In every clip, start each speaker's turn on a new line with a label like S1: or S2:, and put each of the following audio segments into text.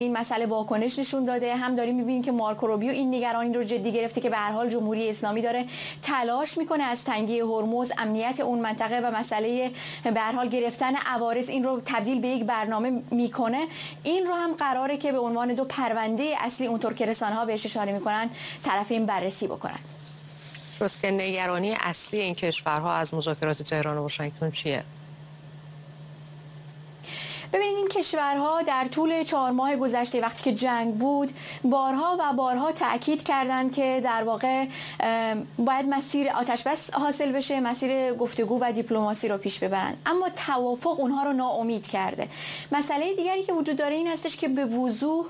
S1: این مسئله واکنش نشون داده، هم داریم می‌بینیم که مارکو روبیو این نگرانی رو جدی گرفته که به هر حال جمهوری اسلامی داره تلاش میکنه از تنگی هرمز، امنیت اون منطقه و مسئله به هر حال گرفتن عوارض این رو تبدیل به یک برنامه میکنه. این رو هم قراره که به عنوان دو پرونده اصلی اونطور که رسانه‌ها بهش اشاره میکنن طرفین بررسی بکنند.
S2: درست که نگرانی اصلی این کشورها از مذاکرات تهران و واشنگتن چیه؟
S1: ببینید این کشورها در طول 4 ماه گذشته وقتی که جنگ بود بارها و بارها تأکید کردند که در واقع باید مسیر آتش بس حاصل بشه، مسیر گفتگو و دیپلماسی رو پیش ببرن، اما توافق اونها رو ناامید کرده. مسئله دیگری که وجود داره این هستش که به وضوح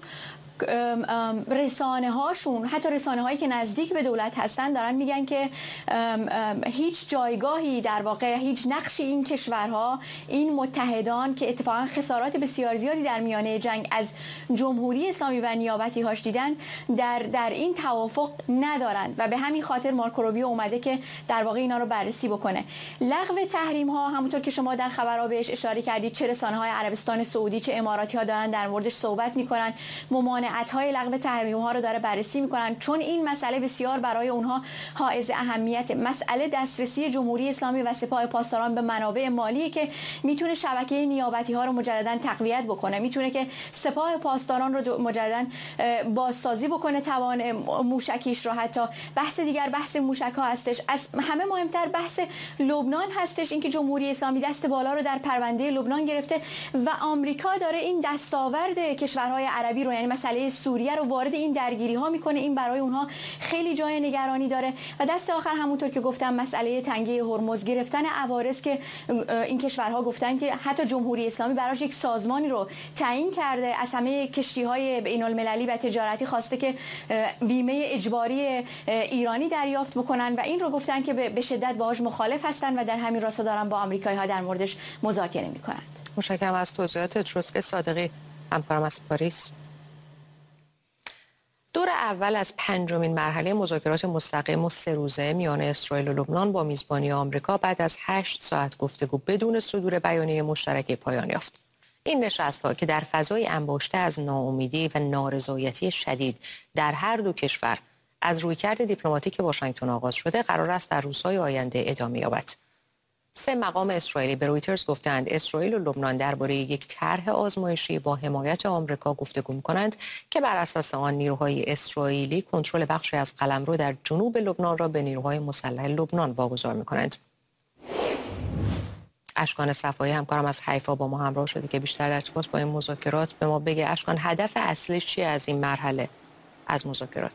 S1: رسانه هاشون، حتی رسانه هایی که نزدیک به دولت هستن، دارن میگن که هیچ جایگاهی در واقع هیچ نقشی این کشورها، این متحدان که اتفاقا خسارات بسیار زیادی در میانه جنگ از جمهوری اسلامی و نیابتی هاش دیدن در این توافق ندارند و به همین خاطر مارکو روبیو اومده که در واقع اینا رو بررسی بکنه. لغو تحریم ها همونطور که شما در خبرها بهش اشاره کردید، چه رسانه های عربستان سعودی چه اماراتی ها دارن در موردش صحبت میکنن، ممانعت‌های لغو تحریم‌ها رو داره بررسی می‌کنن، چون این مسئله بسیار برای اونها حائز اهمیت. مسئله دسترسی جمهوری اسلامی و سپاه پاسداران به منابع مالی که میتونه شبکه نیابتی‌ها رو مجدداً تقویت بکنه، میتونه که سپاه پاسداران رو مجدداً بازسازی بکنه، توان موشکیش رو. حتی بحث دیگر بحث موشک‌ها هستش، از همه مهمتر بحث لبنان هستش، اینکه جمهوری اسلامی دست بالا رو در پرونده لبنان گرفته و آمریکا داره این دستاورد کشورهای عربی رو، یعنی مسئله سوریه رو وارد این درگیری ها میکنه. این برای اونها خیلی جای نگرانی داره و دست آخر همونطور که گفتم مسئله تنگی هرمز، گرفتن عوارض که این کشورها گفتن که حتی جمهوری اسلامی براش یک سازمانی رو تعیین کرده، از همه کشتی های بین المللی و تجارتی خواسته که بیمه اجباری ایرانی دریافت بکنن و این رو گفتن که به شدت باهاش مخالف هستن و در همین راستا دارن با آمریکایی ها در موردش مذاکره میکنند.
S2: متشکرم از توضیحات تروسک صادقی، همکارم از پاریس. دور اول از 5مین مرحله مذاکرات مستقیم و 3 روزه میان اسرائیل و لبنان با میزبانی آمریکا بعد از 8 ساعت گفتگو بدون صدور بیانیه مشترک پایان یافت. این نشست‌ها که در فضای انباشته از ناامیدی و نارضایتی شدید در هر دو کشور از رویکرد دیپلماتیک واشنگتن آغاز شده، قرار است در روزهای آینده ادامه یابد. 3 مقام اسرائیلی به رویترز گفتند اسرائیل و لبنان درباره یک طرح آزمایشی با حمایت آمریکا گفتگو می‌کنند که بر اساس آن نیروهای اسرائیلی کنترل بخشی از قلمرو در جنوب لبنان را به نیروهای مسلح لبنان واگذار می‌کنند. اشکان صفایی، همکارم از حیفا، با ما همراه شده که بیشتر در ارتباط با این مذاکرات به ما بگه. اشکان، هدف اصلیش چیه از این مرحله از مذاکرات؟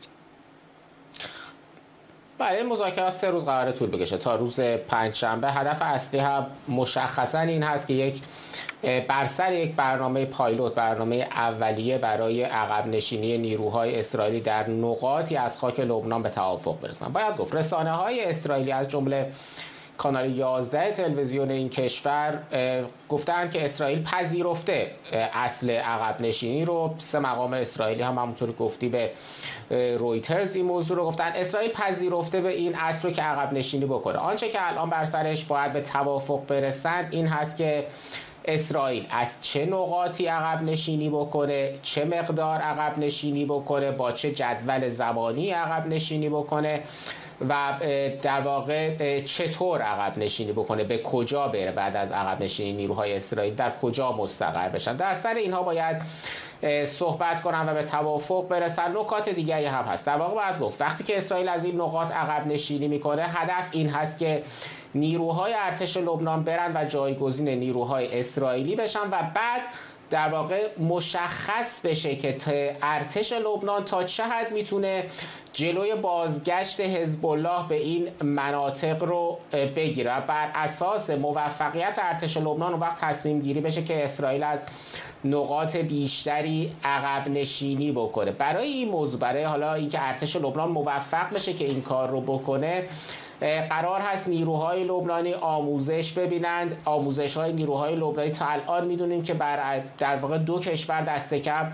S3: بله، مذاکرات 3 روز قراره طول بکشه تا روز پنجشنبه. هدف اصلی هم مشخصا این هست که بر سر یک برنامه پایلوت، برنامه اولیه برای عقب نشینی نیروهای اسرائیلی در نقاطی از خاک لبنان به توافق برسند. باید گفت رسانه‌های اسرائیلی از جمله کانال 11 تلویزیون این کشور گفتند که اسرائیل پذیرفته اصل عقب نشینی رو. 3 مقام اسرائیلی هم همونطور گفتی به رویترز این موضوع رو گفتن، اسرائیل پذیرفته به این اصل رو که عقب نشینی بکنه. آنچه که الان بر سرش باید به توافق برسند این هست که اسرائیل از چه نقاطی عقب نشینی بکنه، چه مقدار عقب نشینی بکنه، با چه جدول زمانی عقب نشینی بکنه و در واقع چطور عقب نشینی بکنه، به کجا بره بعد از عقب نشینی نیروهای اسرائیل، در کجا مستقر بشن. در سر اینها باید صحبت کنن و به توافق برسن. نکات دیگری هم هست. در واقع باید گفت وقتی که اسرائیل از این نقاط عقب نشینی میکنه، هدف این هست که نیروهای ارتش لبنان برن و جایگزین نیروهای اسرائیلی بشن و بعد در واقع مشخص بشه که ارتش لبنان تا چه حد میتونه جلوی بازگشت حزب الله به این مناطق رو بگیره و بر اساس موفقیت ارتش لبنان اون وقت تصمیم گیری بشه که اسرائیل از نقاط بیشتری عقب نشینی بکنه. برای این موضوع، برای حالا اینکه ارتش لبنان موفق بشه که این کار رو بکنه، قرار هست نیروهای لبنانی آموزش ببینند. آموزش های نیروهای لبنانی تا الان میدونیم که در واقع 2 کشور دست کم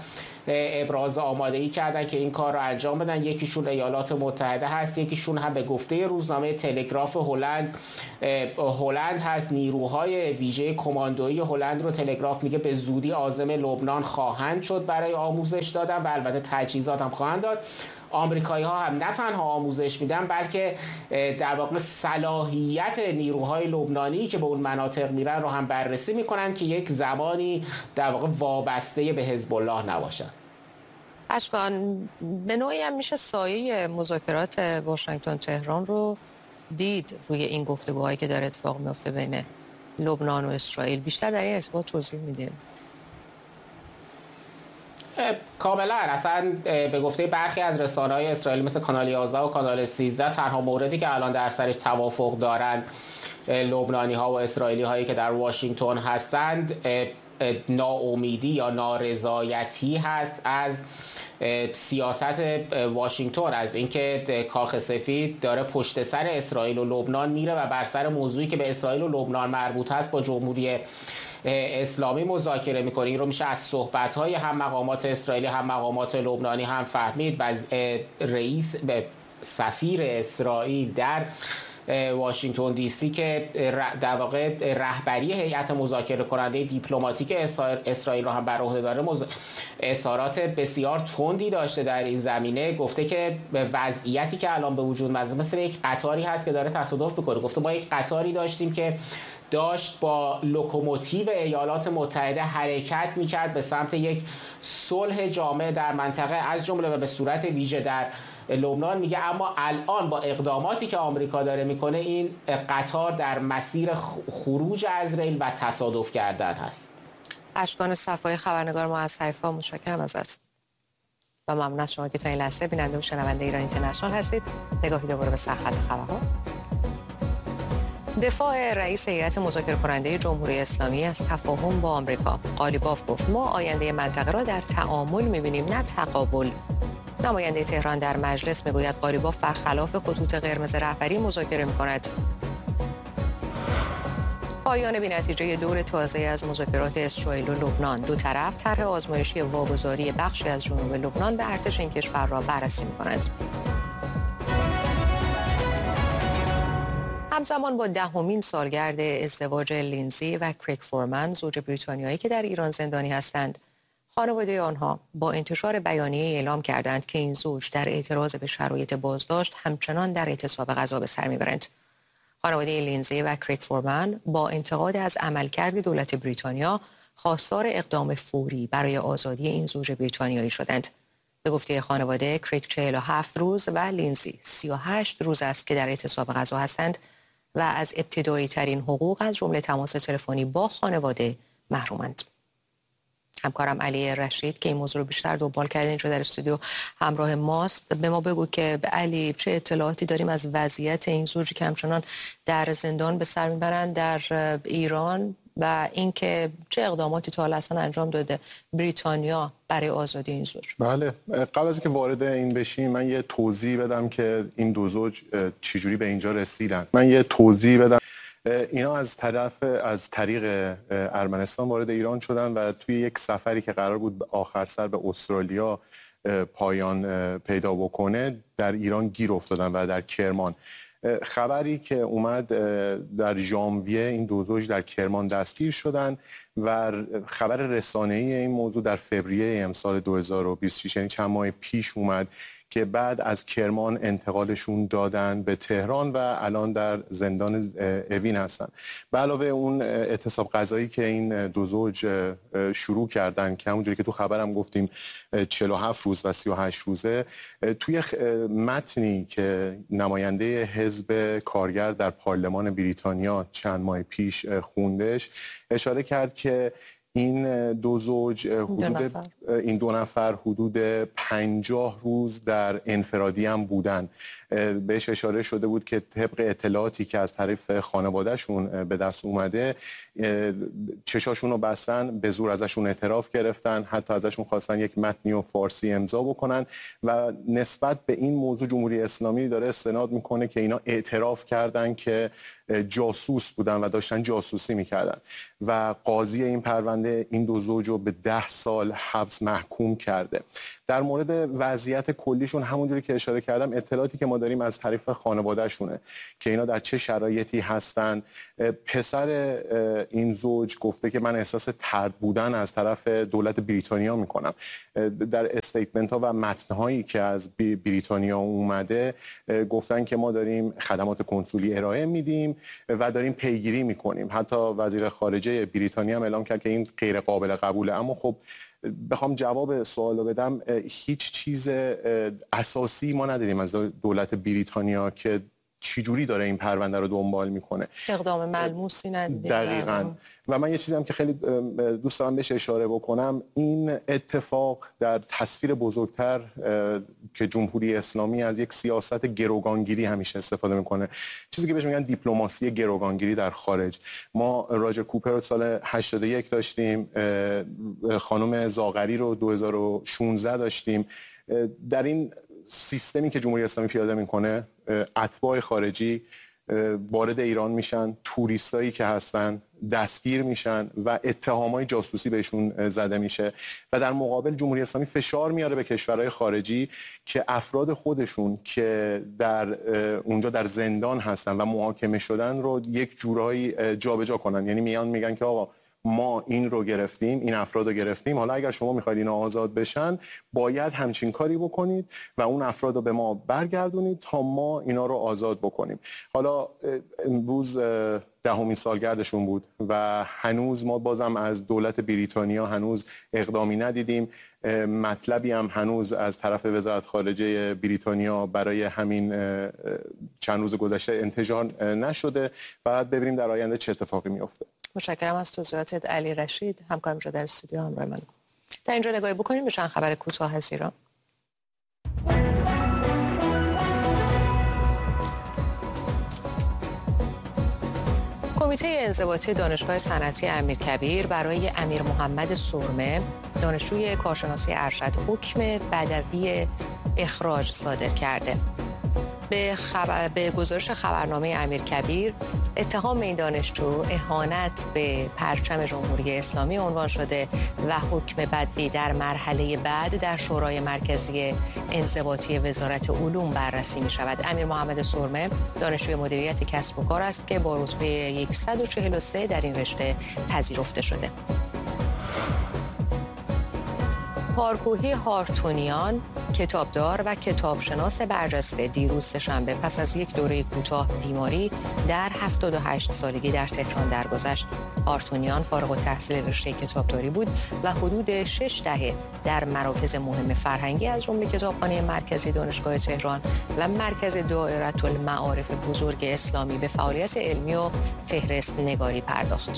S3: ابراز آمادگی کردن که این کار رو انجام بدن. یکیشون ایالات متحده هست، یکیشون هم به گفته روزنامه تلگراف هلند هست. نیروهای ویژه کماندویی هلند رو تلگراف میگه به زودی عازم لبنان خواهند شد برای آموزش دادن و البته تجهیزات هم خواهند داد. آمریکایی ها هم نه تنها آموزش میدن بلکه در واقع صلاحیت نیروهای لبنانی که به اون مناطق میرن رو هم بررسی میکنن که یک زمانی در واقع وابسته به حزب الله نباشن.
S2: اشکان، به نوعی هم میشه سایه مذاکرات واشنگتن تهران رو دید روی این گفتگوهایی که داره اتفاق میفته بین لبنان و اسرائیل. بیشتر در این ارتباط توضیح میدین؟
S3: کاملا. اصلا به گفته برخی از رسانه‌های اسرائیل مثل کانال 11 و کانال 13 تنها موردی که الان در سرش توافق دارن لبنانی ها و اسرائیلی هایی که در واشنگتن هستند ناامیدی یا نارضایتی هست از سیاست واشنگتن، از اینکه کاخ سفید داره پشت سر اسرائیل و لبنان میره و بر سر موضوعی که به اسرائیل و لبنان مربوط هست با جمهوری اسلامی مذاکره میکنه. این رو میشه از صحبت‌های هم مقامات اسرائیلی هم مقامات لبنانی هم فهمید و سفیر اسرائیل در واشنگتن دی سی که در واقع رهبری هیئت مذاکره کننده دیپلماتیک اسرائیل رو هم بر عهده داره اظهارات بسیار تندی داشته در این زمینه. گفته که وضعیتی که الان به وجود اومده مثل یک قطاری هست که داره تصادف میکنه. گفته ما یک قطاری داشتیم که داشت با لوکوموتیو ایالات متحده حرکت میکرد به سمت یک صلح جامع در منطقه از جمله و به صورت ویژه در لبنان. میگه اما الان با اقداماتی که آمریکا داره میکنه این قطار در مسیر خروج از ریل و تصادف کردن هست.
S2: اشکان صفای، خبرنگار ما از حیفا، متشکرم ازت و ممنون از شما که تا این لحظه بیننده و شنونده ایران اینترنشنال هستید. نگاهی دوباره به سرخط خبرها. دفاع رئیس هیئت مذاکره کننده جمهوری اسلامی از تفاهم با آمریکا. قالیباف گفت ما آینده منطقه را در تعامل می‌بینیم نه تقابل. نماینده تهران در مجلس میگوید قالیباف برخلاف خطوط قرمز رهبری مذاکره می‌کند. پایان بی‌نتیجه دور تازه از مذاکرات اسرائیل و لبنان. دو طرف طرح آزمایشی واگذاری بخشی از جنوب لبنان به ارتش این کشور را بررسی می‌کنند. همزمان با 10مین سالگرد ازدواج لینزی و کریگ فورمن، زوج بریتانیایی که در ایران زندانی هستند، خانواده آنها با انتشار بیانیه اعلام کردند که این زوج در اعتراض به شرایط بازداشت همچنان در اعتصاب غذا به سر میبرند. خانواده لینزی و کریگ فورمن با انتقاد از عملکرد دولت بریتانیا خواستار اقدام فوری برای آزادی این زوج بریتانیایی شدند. به گفته خانواده، کریگ 47 روز و لینزی 38 روز است که در اعتصاب غذا هستند و از ابتدایی ترین حقوق از جمله تماس تلفنی با خانواده محرومند. همکارم علی رشید که این موضوع رو بیشتر دنبال کرده اینجا در استودیو همراه ماست. به ما بگو که علی چه اطلاعاتی داریم از وضعیت این زوجی که همچنان در زندان به سر میبرند در ایران و اینکه چه اقداماتی تا حالا اصلا انجام داده بریتانیا برای آزادی این زوج؟
S4: بله، قبل از اینکه وارد این بشیم من یه توضیح بدم که این دو زوج چجوری به اینجا رسیدن. اینا از طریق ارمنستان وارد ایران شدن و توی یک سفری که قرار بود آخر سر به استرالیا پایان پیدا بکنه در ایران گیر افتادن و در کرمان. خبری که اومد در ژانویه این دو زوج در کرمان دستگیر شدن و خبر رسانه‌ای این موضوع در فوریه امسال 2026 یعنی چند ماه پیش اومد که بعد از کرمان انتقالشون دادن به تهران و الان در زندان اوین هستن. به علاوه اون اعتصاب غذایی که این دو زوج شروع کردن که همونجوری که تو خبرم گفتیم 47 روز و 38 روزه، توی متنی که نماینده حزب کارگر در پارلمان بریتانیا چند ماه پیش خوندش اشاره کرد که این دو زوج این دو نفر حدود 50 روز در انفرادی هم بودن. بهش اشاره شده بود که طبق اطلاعاتی که از طرف خانوادهشون به دست اومده چشاشون رو بستن، به زور ازشون اعتراف گرفتن، حتی ازشون خواستن یک متنی و فارسی امضا بکنن و نسبت به این موضوع جمهوری اسلامی داره استناد میکنه که اینا اعتراف کردن که جاسوس بودن و داشتن جاسوسی میکردن و قاضی این پرونده این دو زوج رو به 10 سال حبس محکوم کرده. در مورد وضعیت کلیشون همونجوری که اشاره کردم، اطلاعاتی که ما داریم از طریق خانوادهشونه که اینا در چه شرایطی هستن. پسر این زوج گفته که من احساس طرد بودن از طرف دولت بریتانیا میکنم. در استیتمنت ها و متن هایی که از بریتانیا اومده گفتن که ما داریم خدمات کنسولی ارائه میدیم و داریم پیگیری میکنیم. حتی وزیر خارجه بریتانیا هم اعلام کرد که این غیر قابل قبوله. اما خب بخوام جواب سوالو بدم، هیچ چیز اساسی ما نداریم از دولت بریتانیا که چجوری داره این پرونده رو دنبال میکنه.
S2: اقدام ملموسی ندیدیم.
S4: دقیقاً. و من یه چیزی هم که خیلی دوست دارم بهش اشاره بکنم، این اتفاق در تصویر بزرگتر که جمهوری اسلامی از یک سیاست گروگانگیری همیشه استفاده میکنه، چیزی که بهش میگن دیپلماسی گروگانگیری در خارج. ما راجر کوپر رو سال 81 داشتیم، خانم زاغری رو 2016 داشتیم. در این سیستمی که جمهوری اسلامی پیاده میکنه، اتباع خارجی وارد ایران میشن، توریستایی که هستن دستگیر میشن و اتهامای جاسوسی بهشون زده میشه و در مقابل جمهوری اسلامی فشار میاره به کشورهای خارجی که افراد خودشون که در اونجا در زندان هستن و محاکمه شدن رو یک جورایی جابجا کنن. یعنی میگن که آقا ما این رو گرفتیم، این افراد رو گرفتیم، حالا اگر شما میخواید اینا آزاد بشن باید همچین کاری بکنید و اون افراد رو به ما برگردونید تا ما اینا رو آزاد بکنیم. حالا امروز 10مین سالگردشون بود و هنوز ما بازم از دولت بریتانیا هنوز اقدامی ندیدیم. مطلبی هم هنوز از طرف وزارت خارجه بریتانیا برای همین چند روز گذشته انتشار نشده. بعد ببینیم در آینده چه اتفاقی میفته.
S2: متشکرم از توضیحاتت علی رشید، همکارم را در استودیو همراه من. در اینجا نگاهی بکنیم به چند خبر کوتاه از ایران. کمیته انضباطی دانشگاه صنعتی امیرکبیر برای امیر محمد سرمه، دانشجوی کارشناسی ارشد، حکم بدوی اخراج صادر کرده. به گزارش خبرنامه امیرکبیر، اتهام این دانشجو اهانت به پرچم جمهوری اسلامی عنوان شده و حکم بدوی در مرحله بعد در شورای مرکزی انضباطی وزارت علوم بررسی می شود. امیر محمد سرمه دانشجوی مدیریت کسب و کار است که با رتبه 143 در این رشته پذیرفته شده. پارکوهی هارتونیان، کتابدار و کتابشناس برجسته، دیروز سه‌شنبه پس از یک دوره کوتاه بیماری در 78 سالگی در تهران درگذشت. هارتونیان فارغ التحصیل رشته کتابداری بود و حدود 6 دهه در مراکز مهم فرهنگی از جمله کتابخانه مرکزی دانشگاه تهران و مرکز دائره المعارف بزرگ اسلامی به فعالیت علمی و فهرست نگاری پرداخت.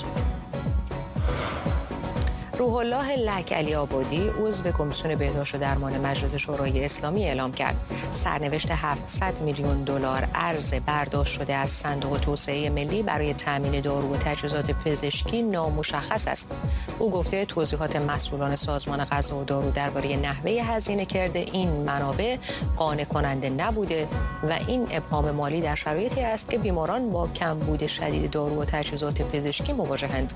S2: روح الله لک علی آبادی، عضو کمیسیون بهداشت و درمان مجلس شورای اسلامی اعلام کرد سرنوشت 700 میلیون دلار ارز برداشت شده از صندوق توسعه ملی برای تامین دارو و تجهیزات پزشکی نامشخص است. او گفته توضیحات مسئولان سازمان غذا و دارو درباره نحوه هزینه کرده این منابع قانع کننده نبوده و این ابهام مالی در شرایطی است که بیماران با کمبود شدید دارو و تجهیزات پزشکی مواجهند.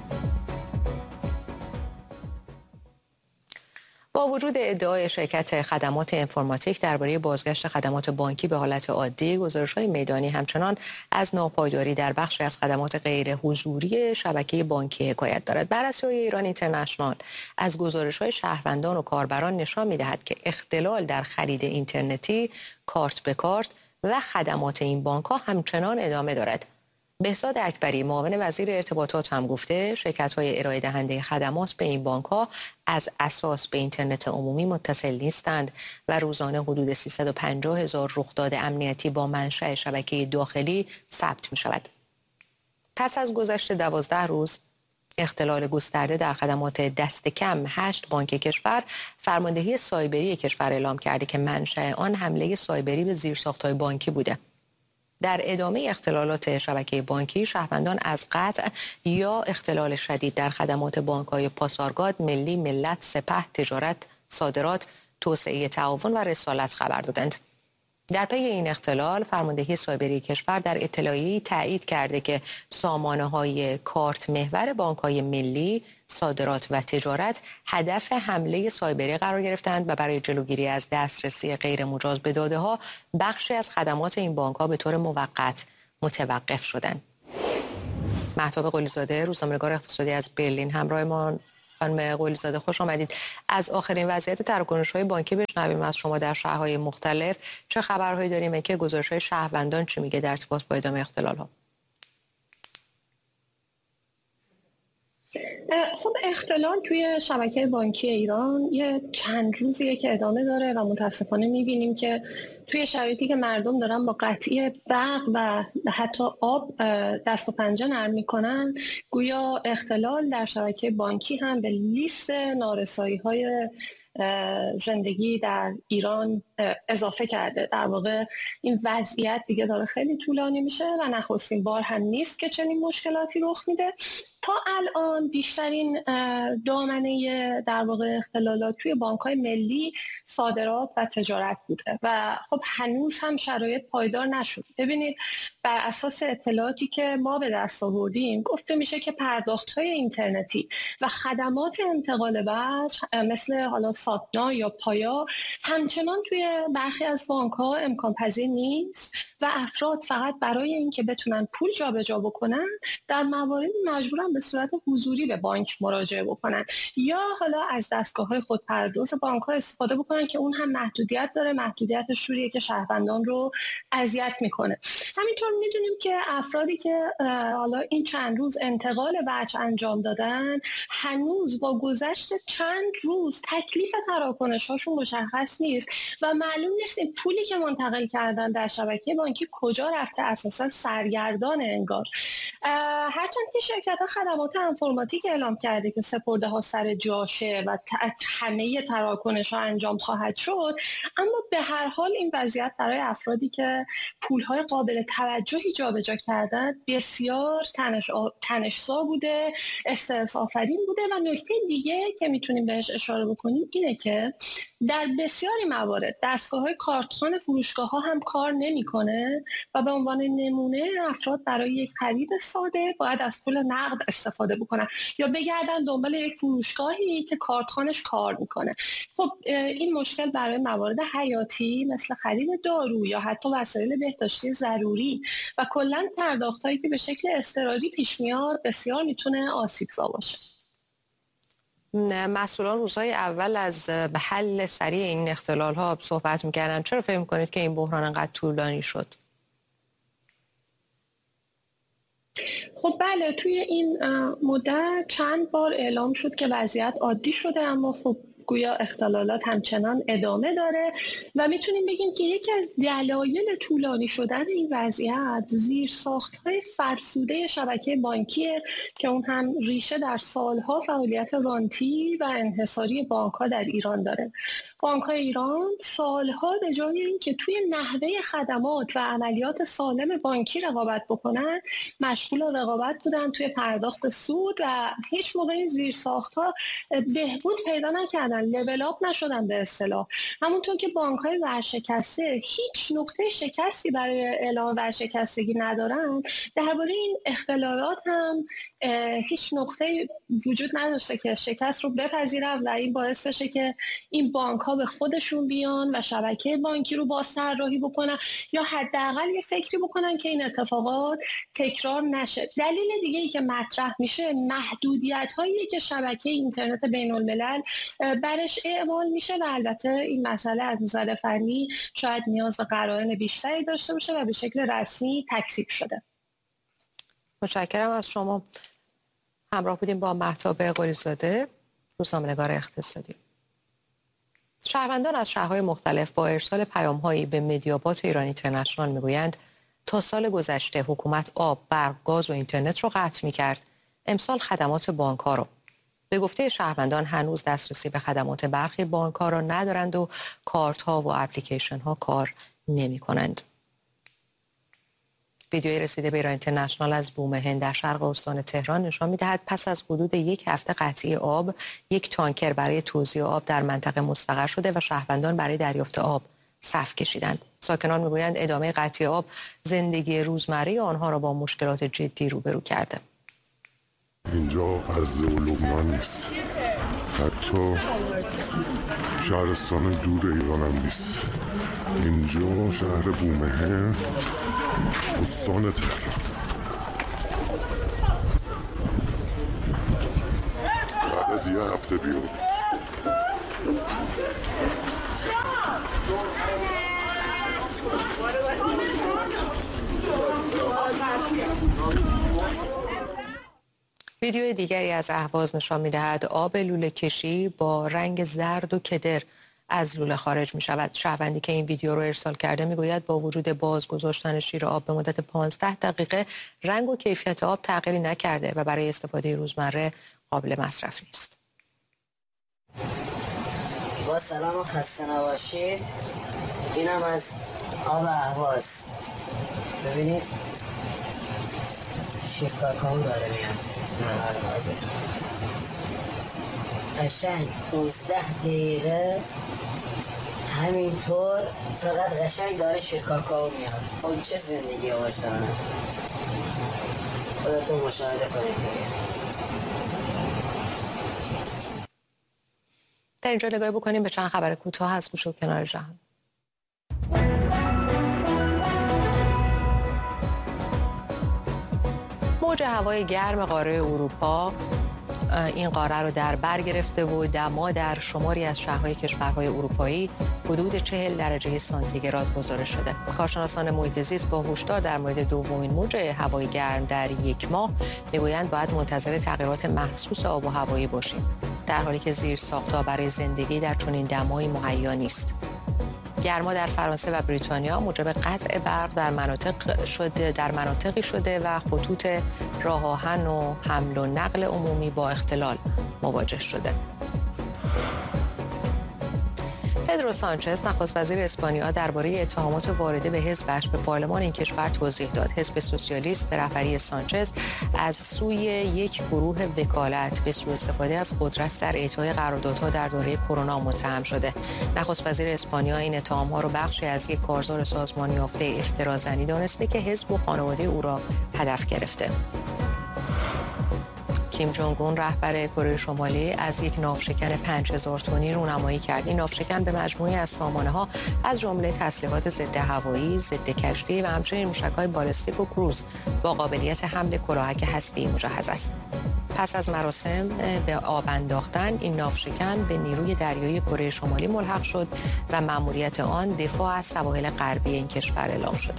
S2: با وجود ادعای شرکت خدمات انفرماتیک درباره بازگشت خدمات بانکی به حالت عادی، گزارش‌های میدانی همچنان از ناپایداری در بخشی از خدمات غیر حضوری شبکه بانکی حکایت دارد. بررسی‌های ایران اینترنشنال از گزارش‌های شهروندان و کاربران نشان می‌دهد که اختلال در خرید اینترنتی، کارت به کارت و خدمات این بانک‌ها همچنان ادامه دارد. بهزاد اکبری، معاون وزیر ارتباطات، هم گفته شرکت‌های ارائه دهنده خدمات به این بانک‌ها از اساس به اینترنت عمومی متصل نیستند و روزانه حدود 350,000 رخداد امنیتی با منشأ شبکه داخلی ثبت می‌شود. پس از گذشت 12 روز اختلال گسترده در خدمات دست کم 8 بانک کشور، فرماندهی سایبری کشور اعلام کرده که منشأ آن حمله سایبری به زیرساخت‌های بانکی بوده. در ادامه اختلالات شبکه بانکی، شهروندان از قطع یا اختلال شدید در خدمات بانک‌های پاسارگاد، ملی، ملت، سپه، تجارت، صادرات، توسعه تعاون و رسالت خبر دادند. در پی این اختلال فرماندهی سایبری کشور در اطلاعیه‌ای تایید کرده که سامانه‌های کارت محور بانک‌های ملی، صادرات و تجارت هدف حمله سایبری قرار گرفتند و برای جلوگیری از دسترسی غیر مجاز به داده‌ها بخشی از خدمات این بانک‌ها به طور موقت متوقف شدند. مهتاب قلی‌زاده، روزنامه‌نگار اقتصادی از برلین همراه ما. خانم قلی‌زاده خوش آمدید. از آخرین وضعیت تراکنش‌های بانکی بشنویم از شما در شهرهای مختلف. چه خبرهایی داریم که گزارش‌های شهروندان چی میگه در ارتباط با ادامه اختلال‌ها؟
S5: خب اختلال توی شبکه بانکی ایران یه چند روزیه که ادامه داره و متاسفانه می‌بینیم که توی شرایطی که مردم دارن با قطعی برق و حتی آب دست و پنجه نرم میکنن، گویا اختلال در شبکه بانکی هم به لیست نارسایی‌های زندگی در ایران اضافه کرده. در واقع این وضعیت دیگه داره خیلی طولانی میشه و نخستین بار هم نیست که چنین مشکلاتی رخ میده. تا الان بیشترین دامنه در واقع اختلالات توی بانک‌های ملی، صادرات و تجارت بوده و خب هنوز هم شرایط پایدار نشد. ببینید بر اساس اطلاعاتی که ما به دست آوردیم گفته میشه که پرداخت‌های اینترنتی و خدمات انتقال وجه مثل حالا ساتنا یا پایا همچنان توی برخی از بانک‌ها امکان پذیر نیست و افراد فقط برای اینکه بتونن پول جابجا بکنن در مواردی مجبورن به صورت حضوری به بانک مراجعه بکنن یا حالا از دستگاه‌های خودپرداز بانک‌ها استفاده بکنن که اون هم محدودیت داره. محدودیتش جوریه که شهروندان رو اذیت میکنه. همینطور میدونیم که افرادی که حالا این چند روز انتقال وجه انجام دادن هنوز با گذشت چند روز تکلیف تراکنش‌هاشون مشخص نیست و معلوم نیست این پولی که منتقل کردن در شبکه بانکی کجا رفته، اساسا سرگردان انگار. هرچند که شرکت‌ها خدمات انفرماتیک اعلام کرده که سپرده ها سر جاشه و همه تراکنش‌ها انجام خواهد شد، اما به هر حال این وضعیت برای افرادی که پول‌های قابل توجهی جابجا کردن بسیار تنش‌زا بوده، استرس آفرین بوده و نکته دیگه که میتونیم بهش اشاره بکنیم اینه که در بسیاری موارد دستگاه‌های کارتخوان فروشگاه‌ها هم کار نمی‌کنه و به عنوان نمونه افراد برای یک خرید ساده باید از پول نقد استفاده بکنن یا بگردن دنبال یک فروشگاهی که کارتخوانش کار میکنه. خب این مشکل برای موارد حیاتی مثل خرید دارو یا حتی وسایل بهداشتی ضروری و کلاً پرداخت‌هایی که به شکل اضطراری پیش میاد بسیار میتونه آسیب‌زا باشه.
S2: مسئولان روزهای اول از حل سریع این اختلال‌ها صحبت می‌کردن. چرا فکر می‌کنید که این بحران انقدر طولانی شد؟
S5: خب بله، توی این مدت چند بار اعلام شد که وضعیت عادی شده، اما خب گویا اختلالات همچنان ادامه داره و میتونیم بگیم که یکی از دلایل طولانی شدن این وضعیت زیرساخت‌های فرسوده شبکه بانکیه که اون هم ریشه در سالها فعالیت رانتی و انحصاری بانک‌ها در ایران داره. بانک‌های ایران سالها به جای اینکه توی نحوه خدمات و عملیات سالم بانکی رقابت بکنن، مشغول رقابت بودن توی پرداخت سود و هیچ موقع این زیرساخت‌ها بهبود پیدا نکردن، لول آپ نشدن به اصطلاح. همونطور که بانک‌های ورشکسته هیچ نقطه شکستی برای اعلام ورشکستگی ندارن، درباره این اختلالات هم هیچ نقطه وجود نداشته که شکست رو بپذیرن و این باعث بشه که این بانک‌ها به خودشون بیان و شبکه بانکی رو بازطراحی بکنن یا حداقل یه فکری بکنن که این اتفاقات تکرار نشه. دلیل دیگه‌ای که مطرح میشه محدودیت‌هایی که شبکه اینترنت بین‌الملل برش اعمال میشه و البته این مسئله از نظر فنی شاید نیاز به قرائن بیشتری داشته باشه و به شکل رسمی تکذیب شده.
S2: متشکرم از شما. همراه بودیم با مهتاب قلی‌زاده، روزنامه‌نگار اقتصادی. شهروندان از شهرهای مختلف با ارسال پیام‌هایی به مدیابات ایران اینترنشنال میگویند تا سال گذشته حکومت آب، برق، گاز و اینترنت رو قطع می‌کرد. امسال خدمات بانک‌ها رو. به گفته شهروندان هنوز دسترسی به خدمات برخی بانک‌ها را ندارند و کارت‌ها و اپلیکیشن‌ها کار نمی‌کنند. ویدیویی رسیده به ایران اینترنشنال از بوم هند در شرق استان تهران نشان می‌دهد پس از حدود یک هفته قطعی آب، یک تانکر برای توزیع آب در منطقه مستقر شده و شهروندان برای دریافت آب صف کشیدند. ساکنان میگویند ادامه قطعی آب زندگی روزمره آنها را با مشکلات جدی روبرو کرده.
S6: اینجا غزه و لبنان نیست، حتی شهرستان دور ایران هم نیست. اینجا شهر بومهن، استان تهران. بعد از یه هفته بیرون.
S2: ویدیو دیگری از اهواز نشان می‌دهد آب لوله کشی با رنگ زرد و کدر از لوله خارج می‌شود. شهروندی که این ویدیو رو ارسال کرده می‌گوید با وجود باز گذاشتن شیر آب به مدت 15 دقیقه رنگ و کیفیت آب تغییری نکرده و برای استفاده روزمره قابل مصرف نیست.
S7: با سلام و خسته نباشید. اینم از آب اهواز. ببینید شیر کاکائو داره میاد. قشنگ 15 دقیقه همینطور فقط قشنگ داره شیر کاکائو میاد. خب چه زندگی وجدانه، خودتون مشاهده کنید دیگه.
S2: در اینجا نگاهی بکنیم به چند خبر کوتاه از گوشه و کنار جهان. موج هوای گرم قاره اروپا این قاره رو در بر گرفته و دما در شماری از شهرهای کشورهای اروپایی حدود 40 درجه سانتیگراد گزارش شده. کارشناسان محیط زیست با هشدار در مورد دومین موج هوای گرم در یک ماه میگویند باید منتظر تغییرات محسوس آب و هوایی باشیم، در حالی که زیرساخت‌ها برای زندگی در چنین دمایی مهیا نیست. گرما در فرانسه و بریتانیا موجب قطع برق در مناطقی شده و خطوط راه آهن و حمل و نقل عمومی با اختلال مواجه شده. پدرو سانچز نخست وزیر اسپانیا درباره اتهامات وارده به حزبش به پارلمان این کشور توضیح داد. حزب سوسیالیست به رهبری سانچز از سوی یک گروه وکالت به سوء استفاده از قدرت در اعطای قراردادها در دوره کرونا متهم شده. نخست وزیر اسپانیا این اتهام‌ها را بخشی از یک کارزار سازمان یافته اختراع‌زنی دانسته که حزب و خانواده او را هدف گرفته. کیم جونگ اون رهبر کره شمالی از یک ناوشکن 5000 تنی رونمایی کرد. این ناوشکن به مجموعه از سامانه‌ها از جمله تسلیحات ضد هوایی، ضد کشتی و همچنین موشک‌های بالستیک و کروز با قابلیت حمل کلاهک هسته‌ای مجهز است. پس از مراسم به آب انداختن این ناوشکن به نیروی دریایی کره شمالی ملحق شد و مأموریت آن دفاع از سواحل غربی این کشور اعلام شد.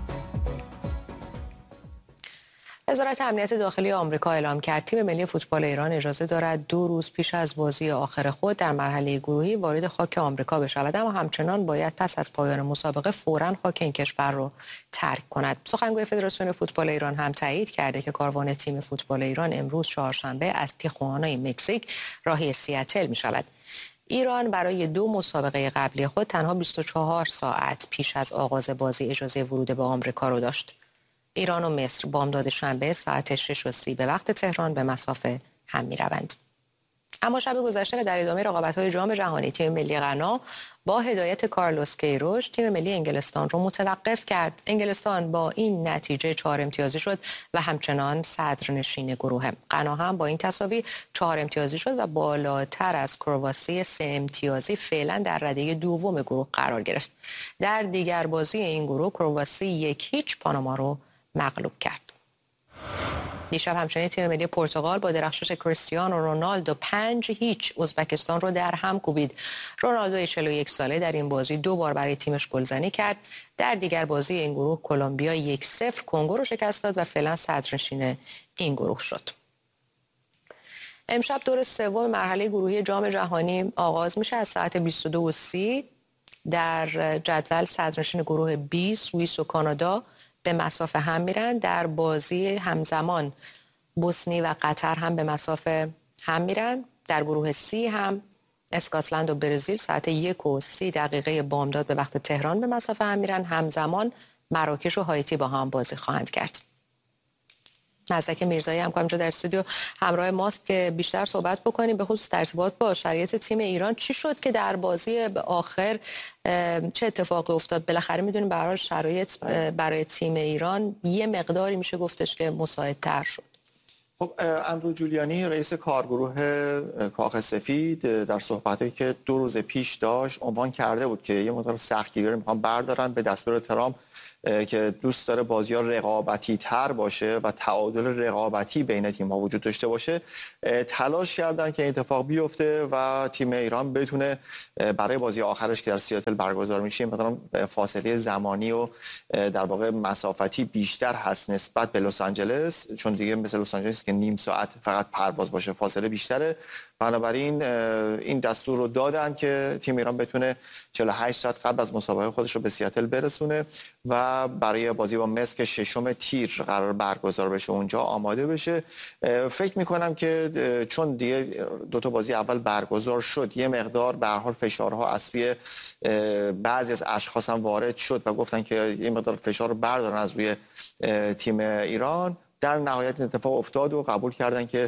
S2: وزارت امنیت داخلی آمریکا اعلام کرد تیم ملی فوتبال ایران اجازه دارد 2 روز پیش از بازی آخر خود در مرحله گروهی وارد خاک آمریکا بشود، اما همچنان باید پس از پایان مسابقه فوراً خاک این کشور را ترک کند. سخنگوی فدراسیون فوتبال ایران هم تایید کرده که کاروان تیم فوتبال ایران امروز چهارشنبه از تیخوانا مکزیک راهی سیاتل می شود. ایران برای 2 مسابقه قبلی خود تنها 24 ساعت پیش از آغاز بازی اجازه ورود به آمریکا را داشت. ایران و مصر بامداد شنبه ساعت 6:30 به وقت تهران به مسافه هم می‌روند. اما شب گذشته و در ادامه رقابت‌های جام جهانی تیم ملی غنا با هدایت کارلوس کیروش تیم ملی انگلستان رو متوقف کرد. انگلستان با این نتیجه 4 امتیازی شد و همچنان صدرنشین گروه. غنا هم با این تساوی 4 امتیازی شد و بالاتر از کرواسی 3 امتیازی فعلا در رده دوم گروه قرار گرفت. در دیگر بازی این گروه کرواسی 1-0 پاناما رو مغلوب کرد. دیشب همچنین تیم ملی پرتغال با درخشش کریستیانو رونالدو 5-0 ازبکستان رو در هم کوبید. رونالدو 41 ساله در این بازی 2 بار برای تیمش گلزنی کرد. در دیگر بازی این گروه کلمبیا 1-0 کنگو رو شکست داد و فعلا صدرنشین این گروه شد. امشب دور سوم مرحله گروهی جام جهانی آغاز میشه. از ساعت 22:30 در جدول صدرنشین گروه B سوئیس و کانادا به مسافه هم میرن. در بازی همزمان بوسنی و قطر هم به مسافه هم میرن. در گروه C هم اسکاتلند و برزیل ساعت 1:30 بامداد به وقت تهران به مسافه هم میرن. همزمان مراکش و هایتی با هم بازی خواهند کرد. مزدک میرزایی همکارم در استودیو همراه ماست که بیشتر صحبت بکنیم به خصوص در ارتباط با شرایط تیم ایران. چی شد که در بازی آخر چه اتفاقی افتاد؟ بالاخره میدونیم به هر حال شرایط برای تیم ایران یه مقداری میشه گفتش که مساعدتر شد.
S8: خب اندرو جولیانی رئیس کارگروه کاخ سفید در صحبتایی که 2 روز پیش داشت عنوان کرده بود که یه مقدار سختگیری رو میخوان بردارن به دستور ترامپ که دوست داره بازی‌ها رقابتی تر باشه و تعادل رقابتی بین تیم‌ها وجود داشته باشه. تلاش کردن که این اتفاق بیفته و تیم ایران بتونه برای بازی آخرش که در سیاتل برگزار میشه مثلا فاصله زمانی و در واقع مسافتی بیشتر هست نسبت به لس آنجلس، چون دیگه مثل لس آنجلس که نیم ساعت فقط پرواز باشه فاصله بیشتره. بنابراین این دستور رو دادن که تیم ایران بتونه 48 ساعت قبل از مسابقه خودش رو به سیاتل برسونه و برای بازی با مصر که 6 تیر قرار برگزار بشه اونجا آماده بشه. فکر میکنم که چون دیگه 2 تا بازی اول برگزار شد یه مقدار به هر حال فشارها از سوی بعضی از اشخاص هم وارد شد و گفتن که یه مقدار فشار رو بردارن از روی تیم ایران. در نهایت این اتفاق افتاد و قبول کردن که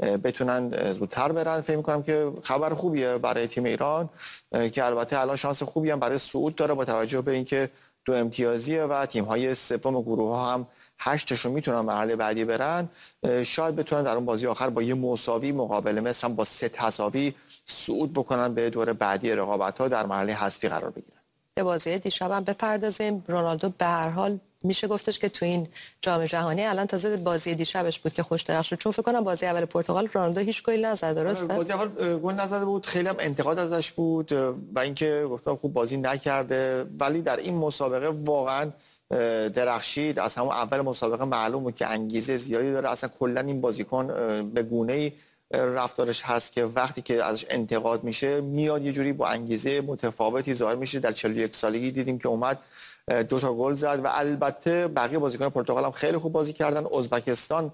S8: بتونن زودتر برن. فکر می‌کنم که خبر خوبیه برای تیم ایران که البته الان شانس خوبی هم برای صعود داره با توجه به اینکه 2 امتیازیه و تیم‌های سوم گروه‌ها هم 8 تاشون میتونن مرحله بعدی برن. شاید بتونن در اون بازی آخر با یه مساوی مقابل مصر هم با 3 تساوی صعود بکنن به دور بعدی رقابت‌ها در مرحله حذفی قرار بگیرن.
S2: به بازی دیشب هم بپردازیم. رونالدو به هر حال میشه گفتش که تو این جام جهانی الان تازه بازی دیشبش بود که خوش درخت شد، چون فکر کنم بازی اول پرتغال رونالدو هیچ گلی نزد. درسته؟
S8: بازی اول گل نزده بود، خیلی هم انتقاد ازش بود و اینکه گفتم خوب بازی نکرده، ولی در این مسابقه واقعا درخشید. از همون اول مسابقه معلوم بود که انگیزه زیادی داره. اصلا کلا این بازیکن به گونه‌ای رفتارش هست که وقتی که ازش انتقاد میشه میاد یه جوری با انگیزه متفاوتی ظاهر میشه. در 41 سالگی دیدیم که اومد 2 تا گل زد و البته بقیه بازیکن پرتغال هم خیلی خوب بازی کردن. ازبکستان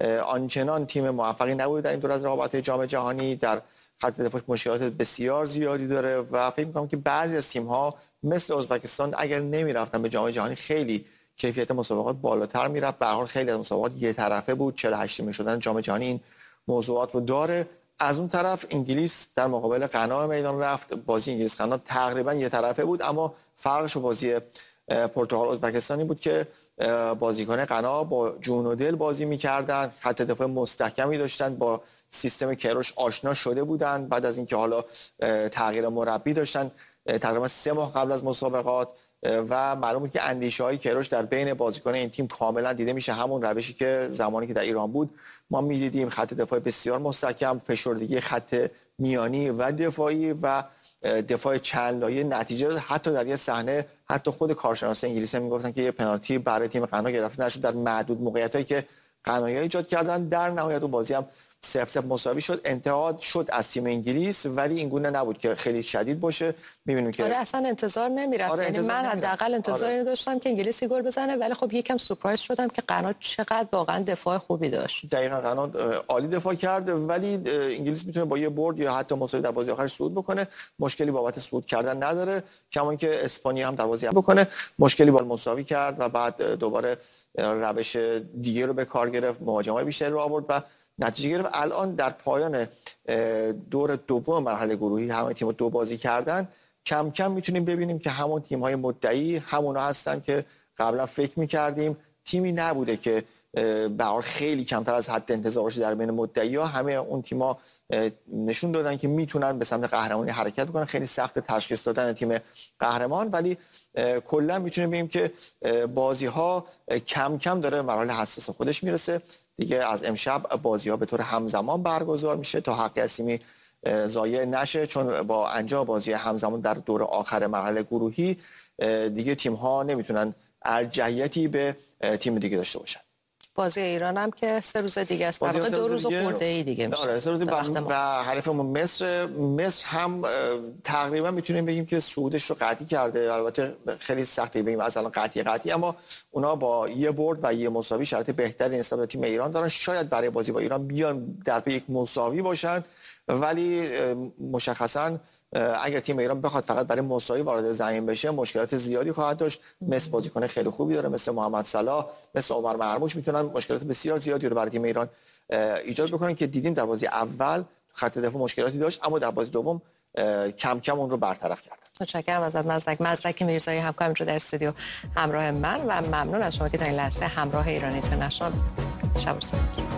S8: آنچنان تیم موفقی نبود در این دور از رقابت جام جهانی، در خط دفاعش مشکلات بسیار زیادی داره و فکر می‌کنم که بعضی از تیم‌ها مثل ازبکستان اگر نمی‌رفتن به جام جهانی خیلی کیفیت مسابقات بالاتر میرفت. به هر حال خیلی از مسابقات یک طرفه بود. 48 شدن جام جهانی این موضوعات رو داره. از اون طرف انگلیس در مقابل غنا میدان رفت. بازی انگلیس غنا تقریبا یک طرفه بود، اما فرقش بازی پرتغال ازبکستانی بود که بازیکن غنا با جون و دل بازی می‌کردن، خط دفاع مستحکمی داشتن، با سیستم کیروش آشنا شده بودن. بعد از اینکه حالا تغییر مربی داشتن تقریبا 3 ماه قبل از مسابقات و معلومه که اندیشه‌های کیروش در بین بازیکن این تیم کاملا دیده میشه. همون روشی که زمانی که در ایران بود ما می‌دیدیم، خط دفاع بسیار مستحکم، فشردگی خط میانی و دفاعی و دفاع چند لایه. نتیجه حتی در یه صحنه حتی خود کارشناسان انگلیسی هم میگفتن که یه پنالتی برای تیم غنا گرفته نشد در معدود موقعیتایی که غنایی ایجاد کردن. در نهایت اون بازی هم 0-0 مساوی شد. انتقاد شد از تیم انگلیس ولی این گونه نبود که خیلی شدید باشه. می‌بینیم که
S2: آره اصلا انتظار نمیرفت. یعنی من حداقل انتظاری داشتم که انگلیسی گل بزنه، ولی خب یکم سورپرایز شدم که غنا چقدر واقعا دفاع خوبی داشت.
S8: دقیقاً غنا عالی دفاع کرد، ولی انگلیس میتونه با یه برد یا حتی مساوی در بازی آخر صعود بکنه. مشکلی بابت صعود کردن نداره. کما که اسپانیا هم در بازی بکنه مشکلی با مساوی کرد و بعد دوباره روش دیگه رو به کار گرفت، مهاجمای بیشتری رو آورد و نتیجه گرفت. الان در پایان دور دوم مرحله گروهی همه تیم‌ها 2 بازی کردن. کم کم میتونیم ببینیم که همون تیم‌های مدعی همونا هستن که قبلا فکر می‌کردیم. تیمی نبوده که به حال خیلی کمتر از حد انتظار باشه در بین مدعی‌ها. همه اون تیم‌ها نشون دادن که میتونن به سمت قهرمانی حرکت بکنن. خیلی سخت تشخیص دادن تیم قهرمان، ولی کلا میتونیم ببینیم که بازی‌ها کم کم داره مرحله حساس خودش میرسه. دیگه از امشب بازی‌ها به طور همزمان برگزار میشه تا حق اسیمی ضایع نشه، چون با انجام بازی همزمان در دور آخر مرحله گروهی دیگه تیم‌ها نمیتونن ارجحیتی به تیم دیگه داشته باشن.
S2: بازی ایران هم که 3 روز دیگه است، در واقع 2 روز خورده‌ای دیگه میشه.
S8: آره 3 روز و حریفمون مصر هم تقریبا میتونیم بگیم که صعودش رو قطعی کرده. البته خیلی سخته بگیم از الان قطعی، اما اونا با یه برد و یه مساوی شرط بهتری نسبت به تیم ایران دارن. شاید برای بازی با ایران بیان در پی یک مساوی باشن، ولی مشخصا اگر تیم ایران بخواد فقط برای مساوی وارد زمین بشه مشکلات زیادی خواهد داشت. مثل بازیکن خیلی خوبی داره، مثل محمد صلاح، مثل عمر مرموش، میتونن مشکلات بسیار زیادی رو برای تیم ایران ایجاد بکنن که دیدیم در بازی اول خط دفاع مشکلاتی داشت، اما در بازی دوم کم کم اون رو برطرف کردن.
S2: متشکرم ازت مزدک میرزایی، همکارم رو در استودیو همراه من و ممنون از شما که تا این لحظه همراه ایران اینترنشنال. شب بخیر.